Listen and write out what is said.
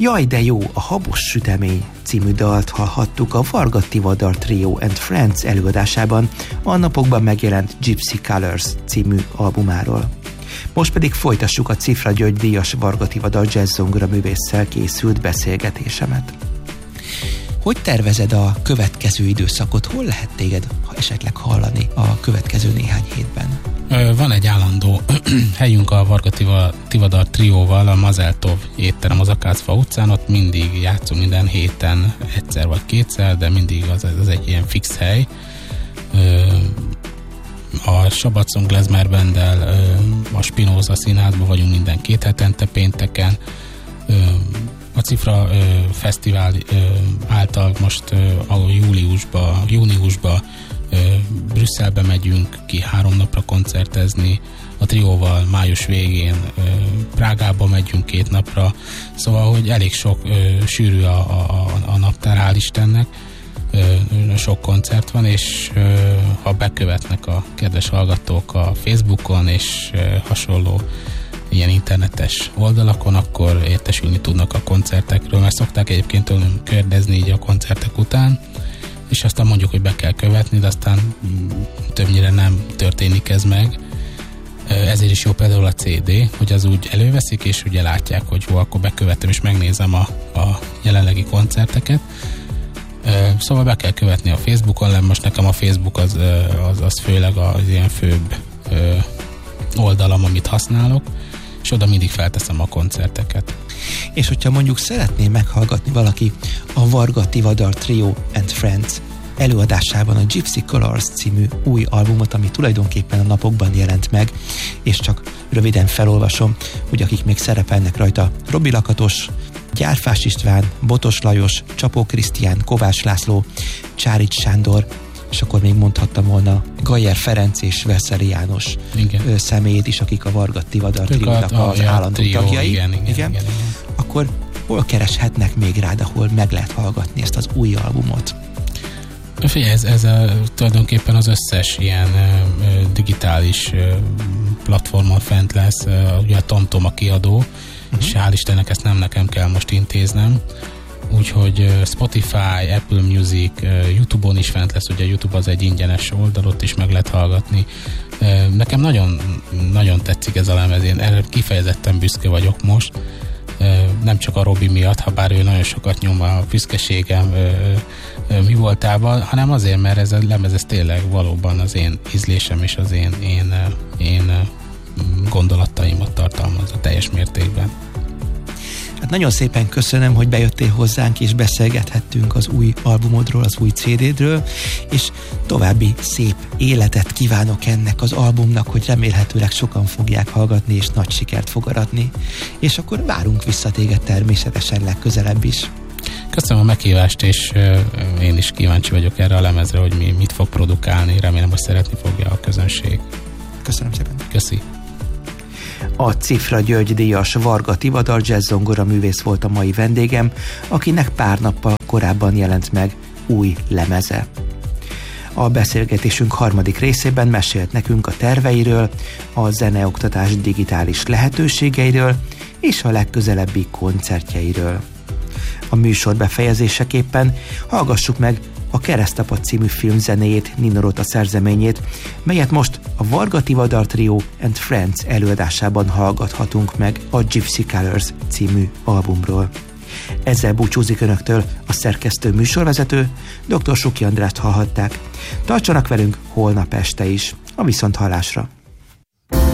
Jaj, de jó, a Habos sütemény című dalt hallhattuk a Varga Tivadar Trio and Friends előadásában a napokban megjelent Gypsy Colors című albumáról. Most pedig folytassuk a Cifra György díjas Varga Tivadar jazz-zongora művésszel készült beszélgetésemet. Hogy tervezed a következő időszakot? Hol lehet téged esetleg hallani a következő néhány hétben? Van egy állandó helyünk a Varga Tivadar Trióval, a Mazeltov étterem az Akácfa utcán, ott mindig játszunk minden héten egyszer vagy kétszer, de mindig az egy ilyen fix hely. A Sabatson Glezmer Banddel, a Spinoza Színházban vagyunk minden 2 hetente pénteken. A Cifra Fesztivál által most júniusba Brüsszelbe megyünk ki 3 napra koncertezni, a trióval május végén Prágába megyünk 2 napra, szóval, hogy elég sok sűrű a naptár, hál' Istennek, sok koncert van, és ha bekövetnek a kedves hallgatók a Facebookon és hasonló ilyen internetes oldalakon, akkor értesülni tudnak a koncertekről, mert szokták egyébként tőlem kérdezni így a koncertek után, és aztán mondjuk, hogy be kell követni, de aztán többnyire nem történik ez meg. Ezért is jó például a CD, hogy az úgy előveszik, és ugye látják, hogy jó, akkor bekövetem, és megnézem a jelenlegi koncerteket. Szóval be kell követni a Facebookon, most nekem a Facebook az főleg az ilyen főbb oldalam, amit használok, és oda mindig felteszem a koncerteket. És hogyha mondjuk szeretné meghallgatni valaki a Varga Tivadar Trio and Friends előadásában a Gypsy Colors című új albumot, ami tulajdonképpen a napokban jelent meg, és csak röviden felolvasom, hogy akik még szerepelnek rajta: Robi Lakatos, Gyárfás István, Botos Lajos, Csapó Krisztián, Kovács László, Csárics Sándor, és akkor még mondhattam volna Gajer Ferenc és Veszeli János személyét is, akik a Varga Tivadar Triónak az állandó tagjai. Igen. Akkor hol kereshetnek még rád, ahol meg lehet hallgatni ezt az új albumot? Figyelj, ez tulajdonképpen az összes ilyen digitális platformon fent lesz, ugye a TomTom a kiadó, és hál' Istennek ezt nem nekem kell most intéznem. Úgyhogy Spotify, Apple Music, YouTube-on is fent lesz, ugye a YouTube az egy ingyenes oldal, ott is meg lehet hallgatni. Nekem nagyon, nagyon tetszik ez a lemez, én erre kifejezetten büszke vagyok most, nem csak a Robi miatt, ha bár ő nagyon sokat nyom a büszkeségem mi voltában, hanem azért, mert ez a lemez ez tényleg valóban az én ízlésem és az én gondolataimat tartalmazza teljes mértékben. Hát nagyon szépen köszönöm, hogy bejöttél hozzánk, és beszélgethettünk az új albumodról, az új CD-dről, és további szép életet kívánok ennek az albumnak, hogy remélhetőleg sokan fogják hallgatni, és nagy sikert fog aratni. És akkor várunk vissza téged természetesen legközelebb is. Köszönöm a meghívást, és én is kíváncsi vagyok erre a lemezre, hogy mit fog produkálni. Remélem, hogy szeretni fogja a közönség. Köszönöm szépen. Köszi. A Cifra György díjas Varga Tivadar jazz-zongora művész volt a mai vendégem, akinek pár nappal korábban jelent meg új lemeze. A beszélgetésünk harmadik részében mesélt nekünk a terveiről, a zeneoktatás digitális lehetőségeiről és a legközelebbi koncertjeiről. A műsor befejezéseképpen hallgassuk meg a Keresztapa című film zenéjét, Nino Rota szerzeményét, melyet most a Varga Tivadar Trio and Friends előadásában hallgathatunk meg a Gypsy Colors című albumról. Ezzel búcsúzik önöktől a szerkesztő műsorvezető, dr. Suki Andrást hallhatták. Tartsanak velünk holnap este is, a viszonthallásra!